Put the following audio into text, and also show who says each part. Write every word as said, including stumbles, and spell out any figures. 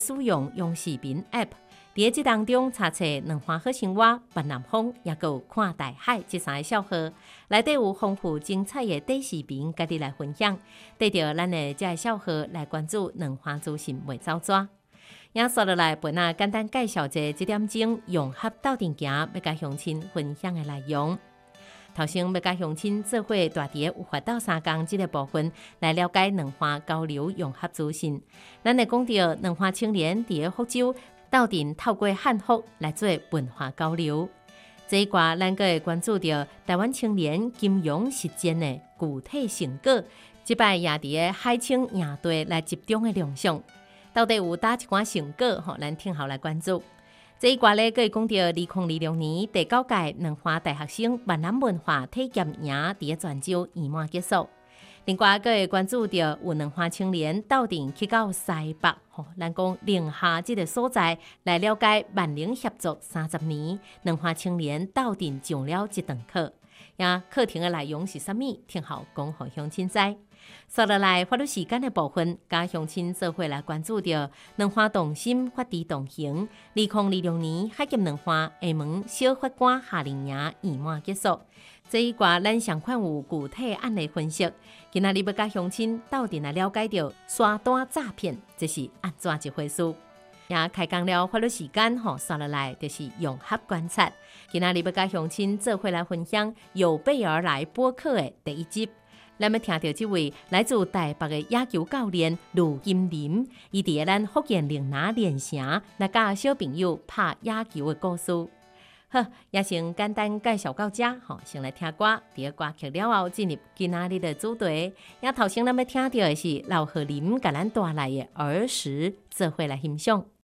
Speaker 1: 使用用视频 App， 伫即当中查册两花好生活、北南风，也有看大海这三个小号，内底有丰富精彩的短视频，甲你来分享。跟着咱的这个小号来关注两花资讯袂走纸。也说落来，本啊简单介绍一这点钟融合斗阵行，要甲乡亲分享的内容。头先要甲乡亲做伙大伫有法斗三工这个部分来了解两花交流融合资讯。咱会讲到两花青年伫福州斗阵透过汉服来做文化交流。这一挂咱阁会关注到台湾青年金融实践的具体成果。即摆也伫个海青营队来集中的亮相，到底有哪一寡成果？吼，咱听后来关注。这一挂咧，阁会讲到二零二六年第九届两华大学生闽南文化体验营伫个泉州圆满结束。另外，阁会关注到有两华青年斗阵去到西北，吼，咱讲宁夏这个所在来了解万宁合作三十年，两华青年斗阵上了一堂课。呀，课程的内容是啥物？听后讲互乡亲知。接落来法律时间的部分，甲乡亲做伙来关注到两花同心，法治同行。二零二六年海峡两花厦门小法官夏令营圆满结束。这一挂咱上款有具体案例分析。今仔日要甲乡亲斗阵来了解到刷单诈骗，这是安怎一回事？也开讲了法律时间，吼，刷落来就是融合观察。今仔日要甲乡亲做伙来分享有备而来播客的第一集。咱要听到这位来自台北的野球教练卢金林，伊伫个咱福建岭南连城来教小朋友拍野球的故事。好，也先简单介绍到这，吼，先来听歌。伫个歌曲了后，进入今仔日的主题。也头先咱要听到的是老贺林甲咱带来的儿时，做伙来欣赏。